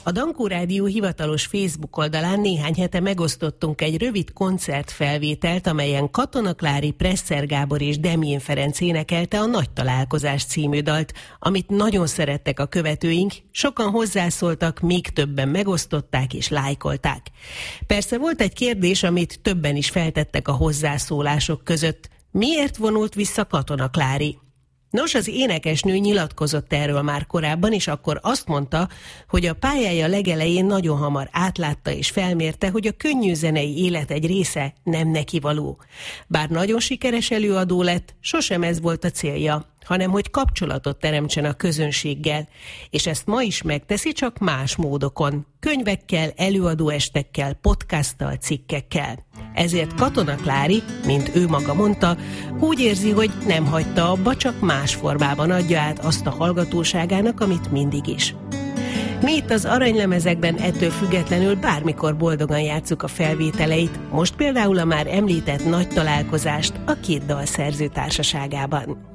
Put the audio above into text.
A Dankó Rádió hivatalos Facebook oldalán néhány hete megosztottunk egy rövid koncertfelvételt, amelyen Katona Klári, Presser Gábor és Demjén Ferenc énekelte a Nagy Találkozás című dalt, amit nagyon szerettek a követőink, sokan hozzászóltak, még többen megosztották és lájkolták. Persze volt egy kérdés, amit többen is feltettek a hozzászólások között. Miért vonult vissza Katona Klári? Nos, az énekesnő nyilatkozott erről már korábban, és akkor azt mondta, hogy a pályája legelején nagyon hamar átlátta és felmérte, hogy a könnyű zenei élet egy része nem neki való. Bár nagyon sikeres előadó lett, sosem ez volt a célja, hanem hogy kapcsolatot teremtsen a közönséggel, és ezt ma is megteszi, csak más módokon, könyvekkel, előadóestekkel, podcasttal, cikkekkel. Ezért Katona Klári, mint ő maga mondta, úgy érzi, hogy nem hagyta abba, csak más formában adja át azt a hallgatóságának, amit mindig is. Mi itt az Aranylemezekben ettől függetlenül bármikor boldogan játsszuk a felvételeit, most például a már említett Nagy Találkozást a két dalszerző társaságában.